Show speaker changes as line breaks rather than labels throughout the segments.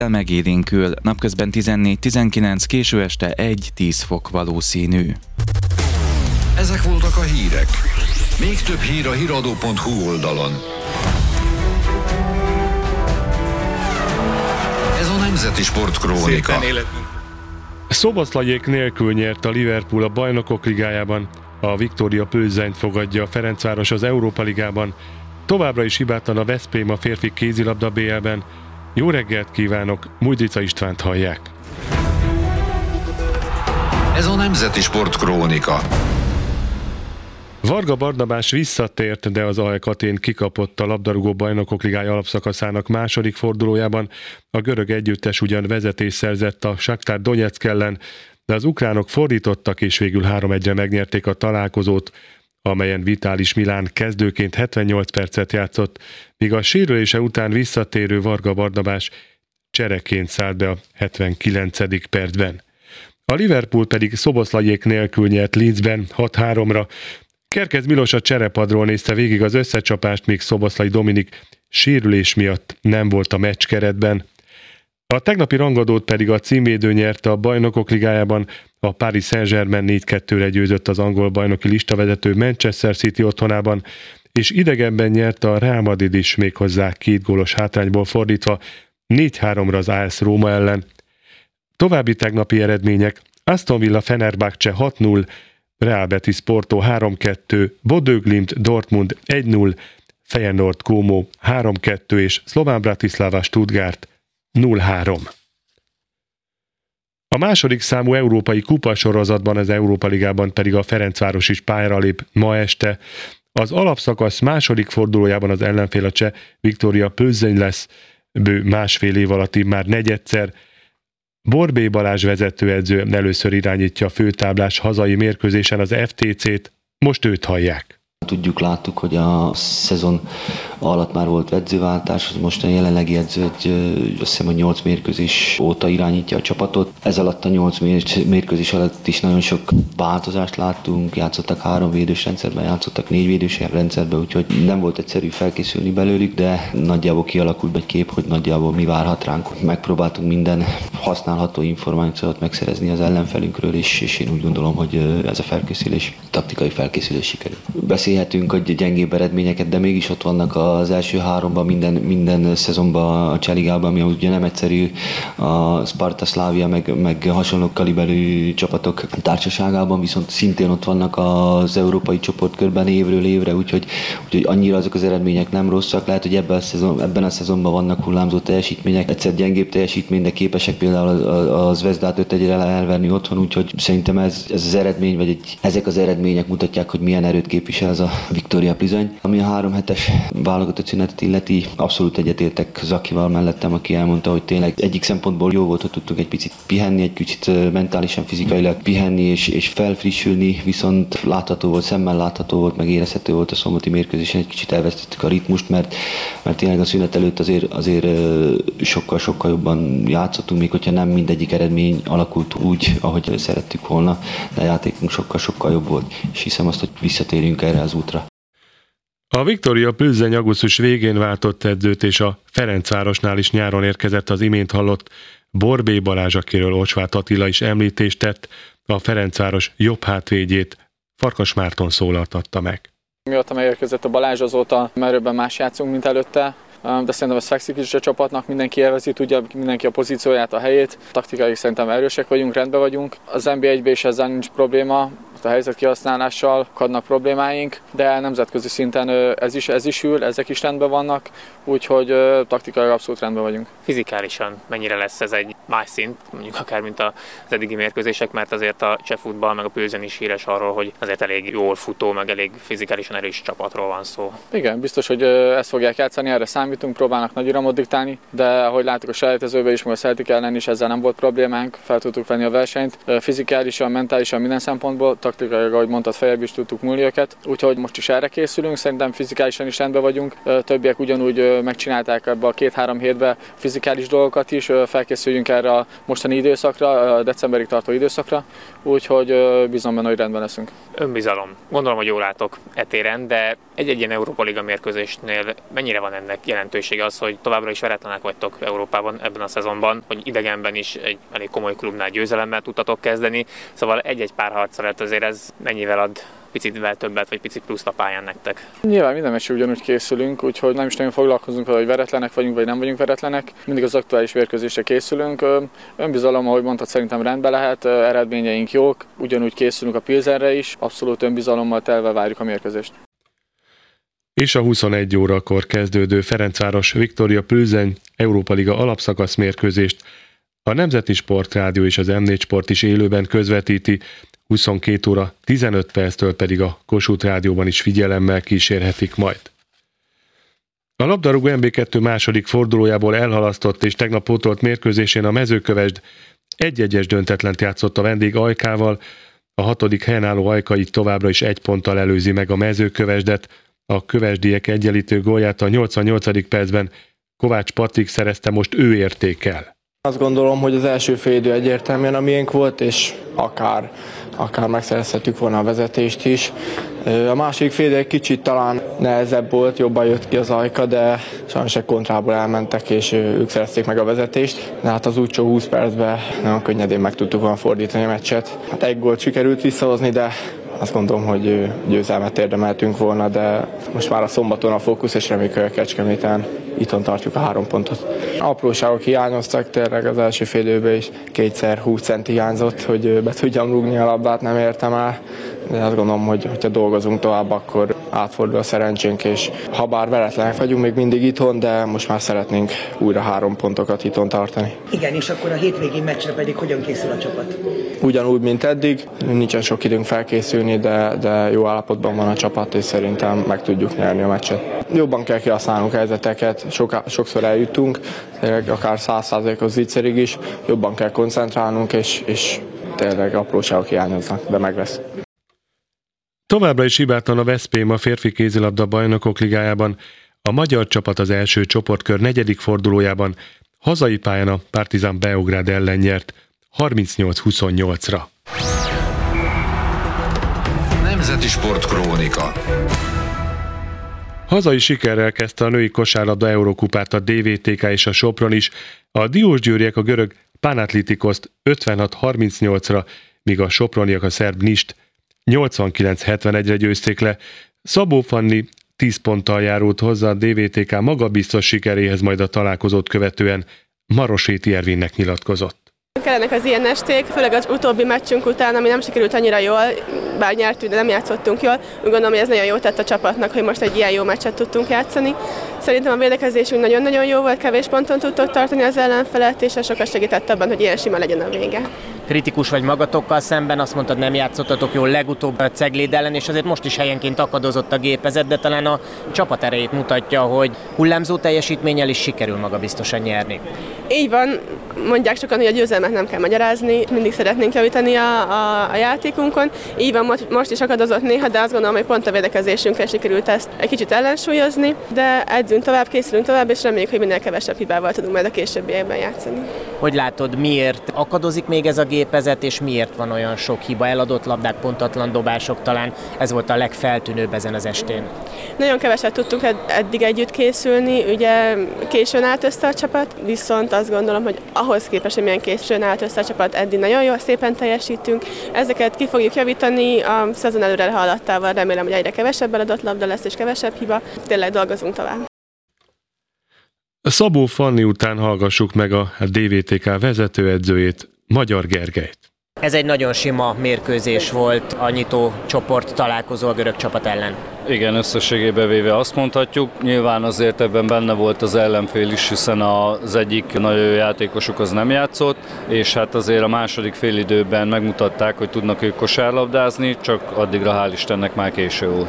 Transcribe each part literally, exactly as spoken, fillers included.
Megélénkül, napközben tizennégy-tizenkilenc, késő este egy-tíz fok valószínű.
Ezek voltak a hírek. Még több hír a híradó pont hu oldalon. Ez a Nemzeti Sportkrónika.
Szoboszlaiék nélkül nyert a Liverpool a Bajnokok Ligájában, a Viktória Plzenyt fogadja a Ferencváros az Európa Ligában, továbbra is hibátlan a Veszprém a férfi kézilabda bé el-ben. Jó reggelt kívánok, Mújdrica Istvánt hallják.
Ez a Nemzeti Sportkrónika.
Varga Barnabás visszatért, de az á e ká Atén kikapott a labdarúgó Bajnokok Ligája alapszakaszának második fordulójában. A görög együttes ugyan vezetés szerzett a Shakhtar Donetsk ellen, de az ukránok fordítottak és végül három egyre megnyerték a találkozót, amelyen Vitális Milán kezdőként hetvennyolc percet játszott, míg a sérülése után visszatérő Varga Barnabás csereként szállt be a hetvenkilencedik percben. A Liverpool pedig Szoboszlaiék nélkül nyert Leedsben hat háromra. Kerkez Milos a cserepadról nézte végig az összecsapást, míg Szoboszlai Dominik sérülés miatt nem volt a meccs keretben. A tegnapi rangadót pedig a címvédő nyerte a Bajnokok Ligájában, a Paris Saint-Germain négy kettőre győzött az angol bajnoki listavezető Manchester City otthonában, és idegenben nyerte a Real Madrid is, méghozzá két gólos hátrányból fordítva négy háromra az á es Róma ellen. További tegnapi eredmények: Aston Villa Fenerbahce hat null, Real Betis Porto három kettő, Bodø Glimt Dortmund egy null, Feyenoord Como három kettő és Slovan Bratislava Stuttgart nulla három. A második számú európai kupasorozatban, az Európa Ligában pedig a Ferencváros is pályára lép ma este. Az alapszakasz második fordulójában az ellenfél a cseh Viktória Plzeň lesz, bő másfél év alatti már negyedszer. Borbély Balázs vezetőedző először irányítja a főtáblás hazai mérkőzésen az ef té cét, most őt hallják.
Tudjuk, láttuk, hogy a szezon alatt már volt edzőváltás, az most a jelenlegi edző, egy, azt hiszem, hogy nyolc mérkőzés óta irányítja a csapatot. Ez alatt a nyolc mérkőzés alatt is nagyon sok változást láttunk, játszottak három védős rendszerben, játszottak négy védős rendszerben, úgyhogy nem volt egyszerű felkészülni belőlük, de nagyjából kialakult egy kép, hogy nagyjából mi várhat ránk. Megpróbáltunk minden használható információt megszerezni az ellenfelünkről, és, és én úgy gondolom, hogy ez a felkészülés, taktikai felkészülés sikerül. Beszélhetünk, hogy gyengébb eredményeket, de mégis ott vannak az első háromban minden, minden szezonban a Cseligában, ami ugye nem egyszerű, a Sparta, Slavia, meg, meg hasonló kaliberű csapatok társaságában, viszont szintén ott vannak az európai csoportkörben évről évre, úgyhogy, úgyhogy annyira azok az eredmények nem rosszak. Lehet, hogy ebben a, szezon, ebben a szezonban vannak hullámzó teljesítmények, egyszer gyengébb teljesítmény, de képesek például a Zvezdát öt egyre elverni otthon, úgyhogy szerintem ez, ez az eredmény, vagy egy, ezek az eredmények mutatják, hogy milyen erőt képvisel ez a Viktória Plzeň. Ami a három hetes válogatott szünetet illeti, abszolút egyetértek Zakival mellettem, aki elmondta, hogy tényleg egyik szempontból jó volt, hogy tudtuk egy picit pihenni, egy kicsit mentálisan, fizikailag pihenni és, és felfrissülni, viszont látható volt, szemmel látható volt, meg érezhető volt a szombati mérkőzésen, egy kicsit elvesztettük a ritmust, mert, mert tényleg a szünet előtt azért, azért sokkal-sokkal jobban játszottunk, még hogyha nem mindegyik eredmény alakult úgy, ahogy szerettük volna, de a játékunk sokkal-sokkal jobb volt, és hiszem azt, hogy visszatérjünk erre az útra.
A Viktória Plzeň augusztus végén váltott edzőt, és a Ferencvárosnál is nyáron érkezett az imént hallott Borbély Balázs, akiről Ocsvát Attila is említést tett, a Ferencváros jobb hátvédjét Farkas Márton szólaltatta meg.
Mióta megérkezett a Balázs, azóta merőben más játszunk, mint előtte, de szerintem ez fekszik is a csapatnak, mindenki élvezi, tudja mindenki a pozícióját, a helyét. Taktikai szerintem erősek vagyunk, rendben vagyunk. Az en bé egyben is ezzel nincs probléma, a helyzet kihasználással adnak problémáink, de nemzetközi szinten ez is, ez is ül, ezek is rendben vannak, úgyhogy taktikai abszolút rendben vagyunk.
Fizikálisan mennyire lesz ez egy más szint, mondjuk akár mint az eddigi mérkőzések, mert azért a cseh futball meg a Plzeň is híres arról, hogy azért elég jól futó, meg elég fizikálisan erős csapatról van szó. Igen, biztos, hogy ezt fogják játszani, erre számítunk, próbálnak nagy iramot diktálni, de ahogy láttuk a selejtezőben is, meg a Celtic ellen is, ezzel nem volt problémánk, fel tudtuk venni a versenyt, fizikálisan, mentálisan, minden szempontból, taktikailag, ahogy mondtad, feljebb is tudtuk múlni őket, úgyhogy most is erre készülünk, szerintem fizikálisan is rendben vagyunk, többiek ugyanúgy megcsinálták ebbe a két-három hétbe fizikális dolgokat is, felkészüljünk erre
erre a mostani időszakra, a decemberig tartó időszakra, úgyhogy bízom benne, hogy rendben leszünk.
Önbizalom. Gondolom, hogy jól látok etéren, de egy-egy ilyen Európa Liga mérkőzésnél mennyire van ennek jelentősége az, hogy továbbra is veretlenek vagytok Európában ebben a szezonban, hogy idegenben is egy elég komoly klubnál győzelemmel tudtatok kezdeni, szóval egy-egy párharc alatt azért ez mennyivel ad picitvel többet, vagy picit pluszt a pályán nektek?
Nyilván minden meccsre ugyanúgy készülünk, úgyhogy nem is nagyon foglalkozunk vele, hogy veretlenek vagyunk, vagy nem vagyunk veretlenek. Mindig az aktuális mérkőzésre készülünk. Önbizalom, ahogy mondtad, szerintem rendben lehet, eredményeink jók, ugyanúgy készülünk a Pilsenre is, abszolút önbizalommal telve várjuk a mérkőzést.
És a huszonegy órakor kezdődő Ferencváros Viktória Plzen Európa Liga alapszakasz mérkőzést a Nemzeti Sportrádió és az em négy Sport is élőben közvetíti, huszonkét óra tizenöt perctől pedig a Kossuth Rádióban is figyelemmel kísérhetik majd. A labdarúgó en bé kettő második fordulójából elhalasztott és tegnap pótolt mérkőzésén a Mezőkövesd egy-egyes döntetlent játszott a vendég Ajkával, a hatodik helyen álló Ajka így továbbra is egy ponttal előzi meg a Mezőkövesdet, a kövesdiek egyenlítő gólját a nyolcvannyolcadik percben Kovács Patrik szerezte, most ő értékel.
Azt gondolom, hogy az első félidő egyértelműen a miénk volt, és akár, akár megszerezhetjük volna a vezetést is. A második félidő egy kicsit talán nehezebb volt, jobban jött ki az Ajka, de sajnos egy kontrából elmentek, és ők szerezték meg a vezetést. De hát az utolsó húsz percben nagyon könnyedén meg tudtuk volna fordítani a meccset. Hát egy gólt sikerült visszahozni, de azt gondolom, hogy győzelmet érdemeltünk volna, de most már a szombaton a fókusz, és reméljük, hogy a Kecskeméten itthon tartjuk a három pontot. Apróságok hiányoztak, tényleg az első fél időben is kétszer húsz centi hiányzott, hogy be tudjam rúgni a labdát, nem értem el, de azt gondolom, hogy ha dolgozunk tovább, akkor átfordul a szerencsénk, és ha bár veretlenek vagyunk még mindig itthon, de most már szeretnénk újra három pontokat itthon tartani.
Igen, és akkor a hétvégi meccsre pedig hogyan készül a csapat?
Ugyanúgy, mint eddig, nincsen sok időnk felkészülni, de, de jó állapotban van a csapat, és szerintem meg tudjuk nyerni a meccset. Jobban kell kihasználnunk helyzeteket, Soká, sokszor eljutunk, akár száz százalékos viccerig is, jobban kell koncentrálnunk, és, és tényleg apróságok hiányoznak, de meg lesz.
Továbbra is hibátlan a Veszprém a férfi kézilabda bajnokok ligájában. A magyar csapat az első csoportkör negyedik fordulójában hazai pályán a Partizan Beograd ellen nyert harmincnyolc huszonnyolcra.
Nemzeti Sport Krónika.
Hazai sikerrel kezdte a női kosárlabda Eurokupát a dé vé té ká és a Sopron is. A diósgyőriek a görög Panathinaikoszt ötvenhat harmincnyolcra, míg a soproniak a szerb Nist nyolcvankilenc hetvenegyre győzték le. Szabó Fanni tíz ponttal járult hozzá a dé vé té ká magabiztos sikeréhez, majd a találkozót követően Maroséti Ervinnek nyilatkozott.
Kellenek az ilyen esték, főleg az utóbbi meccsünk után, ami nem sikerült annyira jól, bár nyertünk, de nem játszottunk jól. Úgy gondolom, hogy ez nagyon jó tett a csapatnak, hogy most egy ilyen jó meccset tudtunk játszani. Szerintem a védekezésünk nagyon-nagyon jó volt, kevés ponton tudtuk tartani az ellenfelet, és ez sokat segített abban, hogy ilyen sima legyen a vége.
Kritikus vagy magatokkal szemben, azt mondtad, nem játszottatok jól legutóbb a Cegléd ellen, és azért most is helyenként akadozott a gépezet, de talán a csapat erejét mutatja, hogy hullámzó teljesítménnyel is sikerül magabiztosan nyerni.
Így van, mondják sokan, hogy a győzelmet nem kell magyarázni, mindig szeretnénk javítani a, a, a játékunkon. Így van, most is akadozott néha, de azt gondolom, hogy pont a védekezésünkkel sikerült ezt egy kicsit ellensúlyozni, de edzünk tovább, készülünk tovább, és reméljük, hogy minél kevesebb hibával tudunk majd a későbbiekben játszani.
Hogy látod, miért akadozik még ez a gépezet, és miért van olyan sok hiba, eladott labdák, pontatlan dobások, talán ez volt a legfeltűnőbb ezen az estén? Nagyon keveset tudtunk eddig együtt készülni, ugye későn állt össze a csapat, viszont azt gondolom, hogy ahhoz képest, hogy milyen későn állt össze a csapat, eddig nagyon jól, szépen teljesítünk. Ezeket ki fogjuk javítani, a szezon előre haladtával remélem, hogy egyre kevesebb eladott labda lesz, és kevesebb hiba. Tényleg dolgozunk tovább.
Szabó Fanni után hallgassuk meg a dé vé té ká vezetőedzőjét, Magyar Gergelyt.
Ez egy nagyon sima mérkőzés volt, a nyitó csoport találkozó a görög csapat ellen.
Igen, összességében véve azt mondhatjuk. Nyilván azért ebben benne volt az ellenfél is, hiszen az egyik nagyon jó játékosuk az nem játszott, és hát azért a második félidőben megmutatták, hogy tudnak ők kosárlabdázni, csak addigra hál' Istennek már késő volt.
A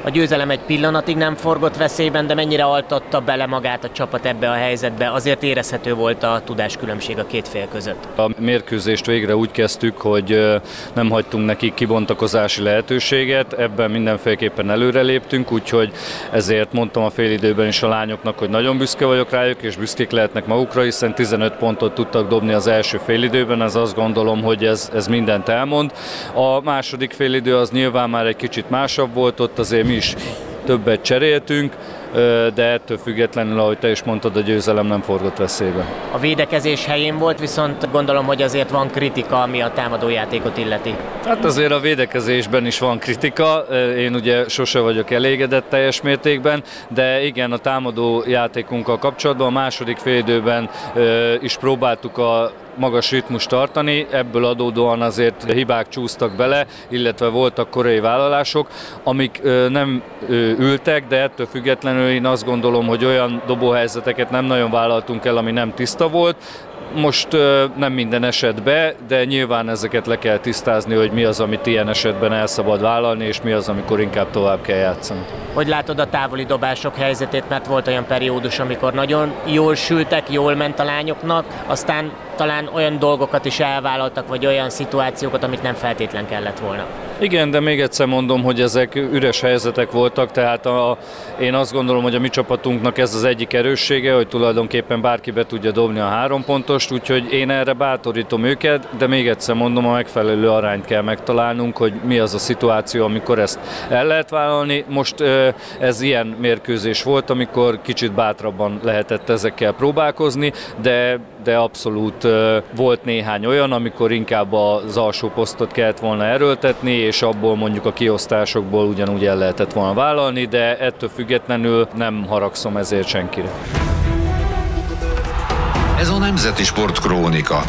A győzelem egy pillanatig nem forgott veszélyben, de mennyire altatta bele magát a csapat ebbe a helyzetbe? Azért érezhető volt a tudáskülönbség a két fél között.
A mérkőzést végre úgy kezdtük, hogy nem hagytunk nekik kibontakozási lehetőséget, ebben mindenféleképpen előreléptünk, úgyhogy ezért mondtam a félidőben is a lányoknak, hogy nagyon büszke vagyok rájuk, és büszkék lehetnek magukra, hiszen tizenöt pontot tudtak dobni az első félidőben, ez azt gondolom, hogy ez, ez mindent elmond. A második félidő az nyilván már egy kicsit másabb volt, ott azért mi is többet cseréltünk, de ettől függetlenül, ahogy te is mondtad, a győzelem nem forgott veszélybe.
A védekezés helyén volt, viszont gondolom, hogy azért van kritika, ami a támadójátékot illeti.
Hát azért a védekezésben is van kritika, én ugye sose vagyok elégedett teljes mértékben, de igen, a támadó játékunkkal kapcsolatban a második félidőben is próbáltuk a magas ritmust tartani, ebből adódóan azért hibák csúsztak bele, illetve voltak korai vállalások, amik ö, nem ö, ültek, de ettől függetlenül én azt gondolom, hogy olyan dobóhelyzeteket nem nagyon vállaltunk el, ami nem tiszta volt. Most ö, nem minden esetben, de nyilván ezeket le kell tisztázni, hogy mi az, amit ilyen esetben el szabad vállalni, és mi az, amikor inkább tovább kell játszani.
Hogy látod a távoli dobások helyzetét, mert volt olyan periódus, amikor nagyon jól sültek, jól ment a lányoknak, aztán talán olyan dolgokat is elvállaltak, vagy olyan szituációkat, amit nem feltétlen kellett volna.
Igen, de még egyszer mondom, hogy ezek üres helyzetek voltak, tehát a, én azt gondolom, hogy a mi csapatunknak ez az egyik erőssége, hogy tulajdonképpen bárki be tudja dobni a három pontost, úgyhogy én erre bátorítom őket, de még egyszer mondom, a megfelelő arányt kell megtalálnunk, hogy mi az a szituáció, amikor ezt el lehet vállalni. Most ez ilyen mérkőzés volt, amikor kicsit bátrabban lehetett ezekkel próbálkozni, de, de abszolút volt néhány olyan, amikor inkább az alsó posztot kellett volna erőltetni, és abból mondjuk a kiosztásokból ugyanúgy el lehetett volna vállalni, de ettől függetlenül nem haragszom ezért senkire.
Ez a Nemzeti Sport Krónika.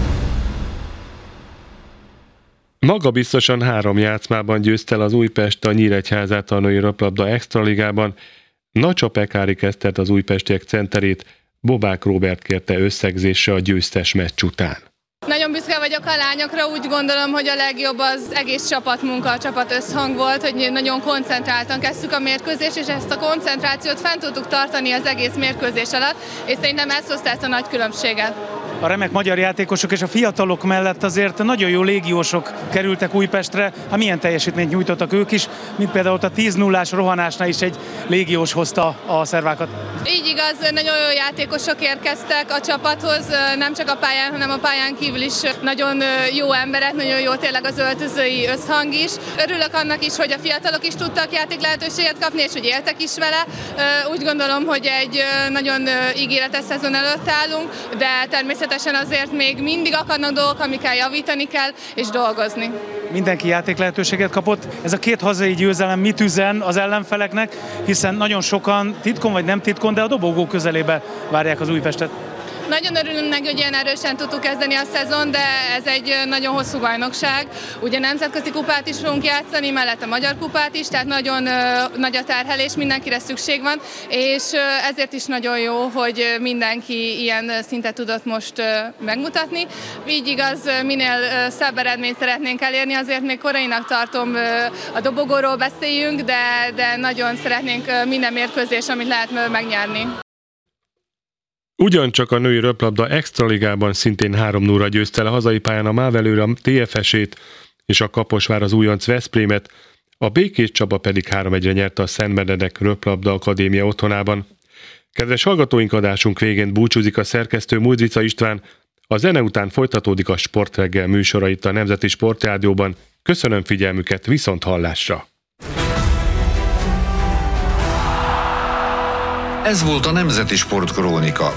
Maga biztosan három játszmában győzte el az Újpest a Nyíregyházát a női röplabda extraligában. Nacsa Pekári kezdett az újpestiek centerét, Bobák Róbert kérte összegzésre a győztes meccs után.
Nagyon büszke vagyok a lányokra, úgy gondolom, hogy a legjobb az egész csapatmunka, a csapat összhang volt, hogy nagyon koncentráltan kezdtük a mérkőzést, és ezt a koncentrációt fent tudtuk tartani az egész mérkőzés alatt, és szerintem ez hozta ezt a nagy különbséget.
A remek magyar játékosok és a fiatalok mellett azért nagyon jó légiósok kerültek Újpestre. Hát milyen teljesítményt nyújtottak ők is, mint például a tíz nullás rohanásnál is egy légiós hozta a szervákat.
Így igaz, nagyon jó játékosok érkeztek a csapathoz, nem csak a pályán, hanem a pályán kívül is nagyon jó emberek, nagyon jó tényleg az öltözői összhang is. Örülök annak is, hogy a fiatalok is tudtak játék lehetőséget kapni, és hogy éltek is vele. Úgy gondolom, hogy egy nagyon ígéretes szezon előtt állunk, de természetesen azért még mindig akadnak dolgok, amikkel javítani kell, és dolgozni.
Mindenki játék lehetőséget kapott. Ez a két hazai győzelem mit üzen az ellenfeleknek, hiszen nagyon sokan titkon vagy nem titkon, de a dobogó közelébe várják az Újpestet.
Nagyon örülünk neki, hogy ilyen erősen tudtuk kezdeni a szezon, de ez egy nagyon hosszú bajnokság. Ugye nemzetközi kupát is fogunk játszani, mellett a magyar kupát is, tehát nagyon uh, nagy a terhelés, mindenkire szükség van, és uh, ezért is nagyon jó, hogy mindenki ilyen szintet tudott most uh, megmutatni. Így igaz, minél uh, szebb eredményt szeretnénk elérni, azért még korainak tartom, uh, a dobogóról beszéljünk, de, de nagyon szeretnénk uh, minden mérkőzés, amit lehet uh, megnyerni.
Ugyancsak a női röplabda extraligában szintén három nullra győzte el a hazai pályán a Mávelőre a té ef es-ét és a Kaposvár az újonc Veszprémet, a Békés Csaba pedig három egyre nyerte a Szent Benedek Röplabda Akadémia otthonában. Kedves hallgatóink, adásunk végén búcsúzik a szerkesztő Muldrica István, a zene után folytatódik a Sportreggel műsora itt a Nemzeti Sportrádióban. Köszönöm figyelmüket, viszont hallásra!
Ez volt a Nemzeti Sport Krónika.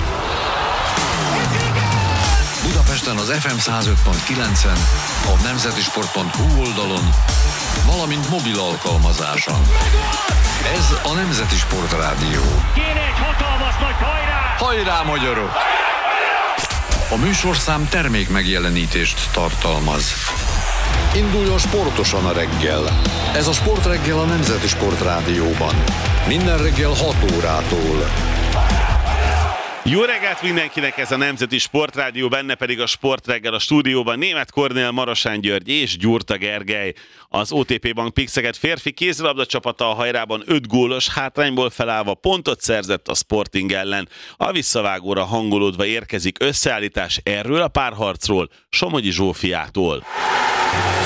Budapesten az ef em száz öt pont kilencen, a nemzetisport pont hu oldalon, valamint mobil alkalmazáson. Ez a Nemzeti Sport Rádió.
Kéne egy hatalmas nagy hajrá!
Hajrá, magyarok! A műsorszám termék megjelenítést tartalmaz. Induljon sportosan a reggel. Ez a Sportreggel a Nemzeti Sport Rádióban. Minden reggel hat órától.
Jó reggelt mindenkinek, ez a Nemzeti Sportrádió, benne pedig a Sportreggel, a stúdióban Németh Kornél, Marosán György és Gyurta Gergely. Az o té pé Bank Pixeget férfi kézilabda csapata a hajrában öt gólos hátrányból felállva pontot szerzett a Sporting ellen. A visszavágóra hangolódva érkezik összeállítás erről a párharcról Somogyi Zsófiától.